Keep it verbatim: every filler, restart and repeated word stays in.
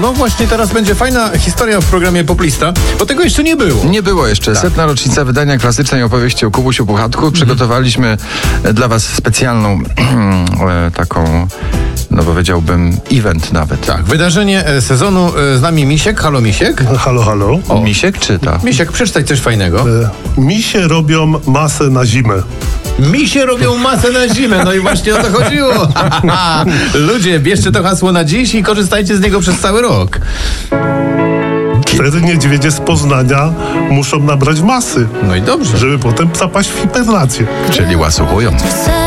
No właśnie teraz będzie fajna historia w programie Poplista, bo tego jeszcze nie było. Nie było jeszcze. Tak. Setna rocznica wydania klasycznej opowieści o Kubusiu Puchatku. Przygotowaliśmy mm. dla was specjalną taką, no powiedziałbym, event nawet. Tak, wydarzenie sezonu. Z nami Misiek. Halo Misiek. Halo, halo. O. Misiek czyta. Misiek, przeczytaj coś fajnego. E, misie robią masę na zimę. Misie robią masę na zimę. No i właśnie o to chodziło. Ludzie, bierzcie to hasło na dziś i korzystajcie z niego przez cały rok. Cztery niedźwiedzie z Poznania muszą nabrać masy. No i dobrze. Żeby potem zapaść w hibernację. Czyli łasuchują.